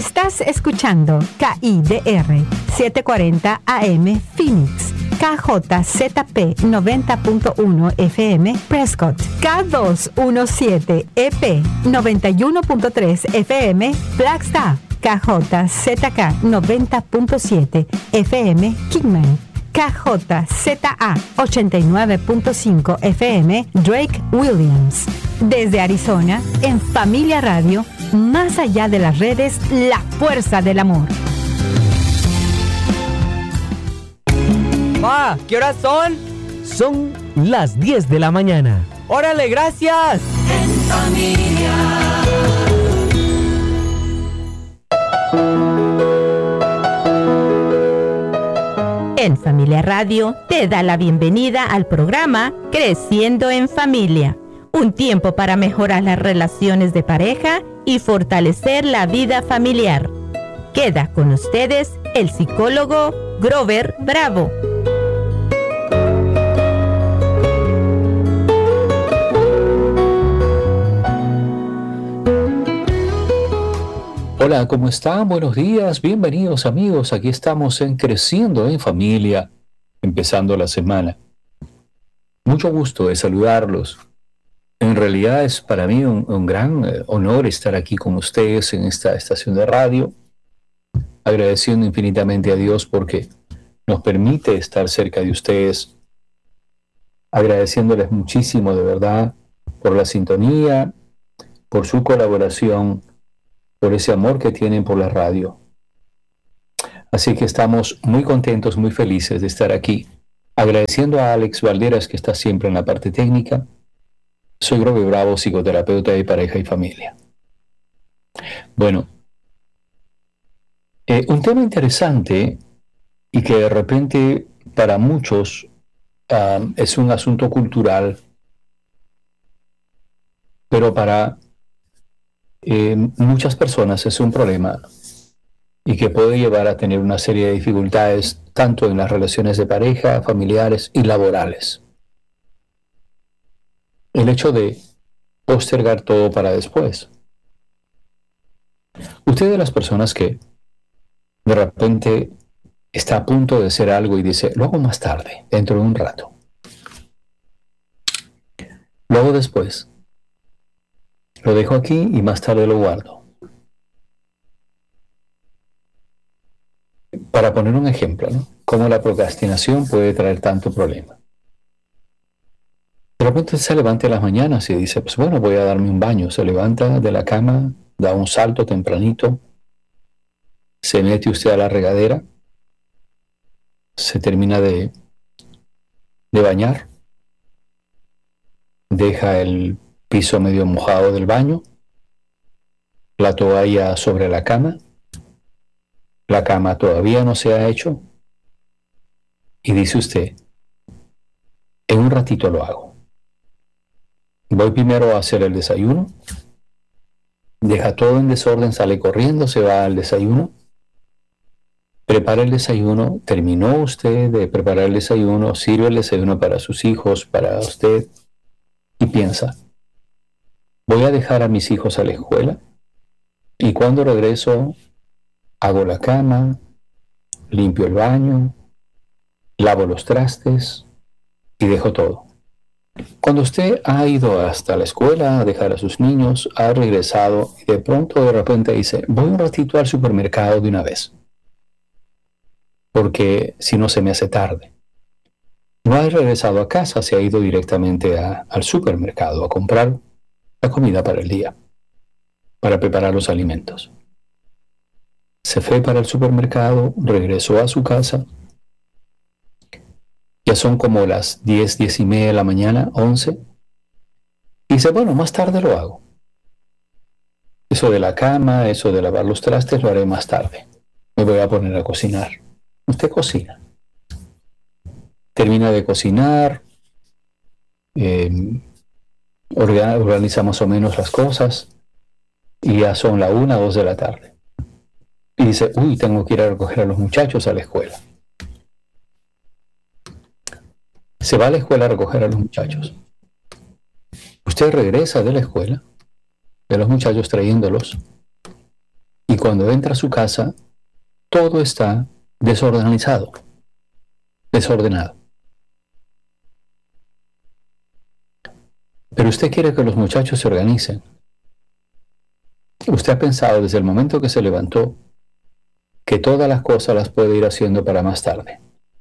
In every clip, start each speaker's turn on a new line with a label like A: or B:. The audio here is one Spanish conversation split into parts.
A: Estás escuchando KIDR 740 AM Phoenix, KJZP 90.1 FM Prescott, K217 EP 91.3 FM Flagstaff, KJZK 90.7 FM Kingman, KJZA 89.5 FM Drake Williams. Desde Arizona, en Familia Radio, más allá de las redes, la fuerza del amor.
B: Pa, ¿qué horas son?
C: Son las 10 de la mañana.
B: ¡Órale, gracias!
D: En familia.
E: En Familia Radio te da la bienvenida al programa Creciendo en Familia. Un tiempo para mejorar las relaciones de pareja y fortalecer la vida familiar. Queda con ustedes el psicólogo Grover Bravo.
F: Hola, ¿cómo están? Buenos días, bienvenidos amigos. Aquí estamos en Creciendo en Familia, empezando la semana. Mucho gusto de saludarlos. En realidad es para mí un gran honor estar aquí con ustedes en esta estación de radio, agradeciendo infinitamente a Dios porque nos permite estar cerca de ustedes, agradeciéndoles muchísimo de verdad por la sintonía, por su colaboración, por ese amor que tienen por la radio. Así que estamos muy contentos, muy felices de estar aquí, agradeciendo a Alex Valderas que está siempre en la parte técnica. Soy Grover Bravo, psicoterapeuta de pareja y familia. Bueno, un tema interesante y que de repente para muchos es un asunto cultural, pero para muchas personas es un problema y que puede llevar a tener una serie de dificultades tanto en las relaciones de pareja, familiares y laborales. El hecho de postergar todo para después. Usted de las personas que de repente está a punto de hacer algo y dice, lo hago más tarde, dentro de un rato. Lo hago después. Lo dejo aquí y más tarde lo guardo. Para poner un ejemplo, ¿no? Cómo la procrastinación puede traer tanto problema. De repente se levanta en las mañanas y dice, pues bueno, voy a darme un baño. Se levanta de la cama, da un salto tempranito, se mete usted a la regadera, se termina de bañar, deja el piso medio mojado del baño, la toalla sobre la cama todavía no se ha hecho, y dice usted, en un ratito lo hago. Voy primero a hacer el desayuno, deja todo en desorden, sale corriendo, se va al desayuno, prepara el desayuno, terminó usted de preparar el desayuno, sirve el desayuno para sus hijos, para usted, y piensa, voy a dejar a mis hijos a la escuela, y cuando regreso, hago la cama, limpio el baño, lavo los trastes, y dejo todo. Cuando usted ha ido hasta la escuela a dejar a sus niños, ha regresado y de pronto de repente dice, voy un ratito al supermercado de una vez, porque si no se me hace tarde. No ha regresado a casa, se ha ido directamente al supermercado a comprar la comida para el día, para preparar los alimentos. Se fue para el supermercado, regresó a su casa. Ya son como las 10, 10 y media de la mañana, 11. Y dice, bueno, más tarde lo hago. Eso de la cama, eso de lavar los trastes, lo haré más tarde. Me voy a poner a cocinar. Usted cocina. Termina de cocinar. Organiza más o menos las cosas. Y ya son la 1, 2 de la tarde. Y dice, uy, tengo que ir a recoger a los muchachos a la escuela. Se va a la escuela a recoger a los muchachos. Usted regresa de la escuela, de los muchachos trayéndolos, y cuando entra a su casa, todo está desorganizado. Pero usted quiere que los muchachos se organicen. Usted ha pensado desde el momento que se levantó que todas las cosas las puede ir haciendo para más tarde.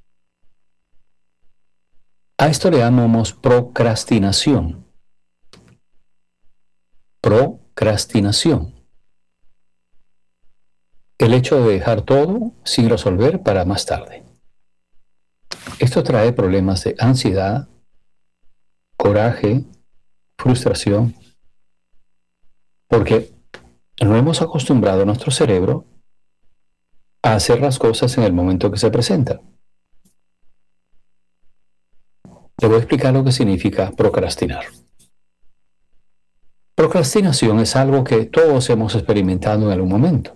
F: A esto le llamamos procrastinación. Procrastinación. El hecho de dejar todo sin resolver para más tarde. Esto trae problemas de ansiedad, coraje, frustración, porque no hemos acostumbrado a nuestro cerebro a hacer las cosas en el momento que se presentan. Te voy a explicar lo que significa procrastinar. Procrastinación es algo que todos hemos experimentado en algún momento.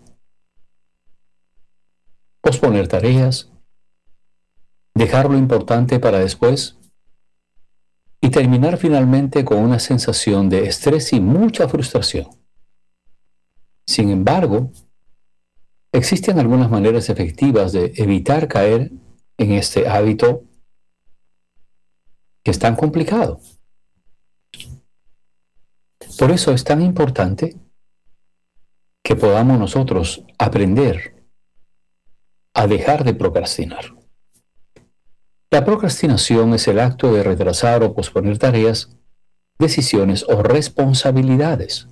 F: Posponer tareas, dejar lo importante para después y terminar finalmente con una sensación de estrés y mucha frustración. Sin embargo, existen algunas maneras efectivas de evitar caer en este hábito que es tan complicado. Por eso es tan importante que podamos nosotros aprender a dejar de procrastinar. La procrastinación es el acto de retrasar o posponer tareas, decisiones o responsabilidades,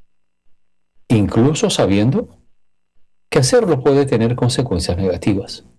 F: incluso sabiendo que hacerlo puede tener consecuencias negativas.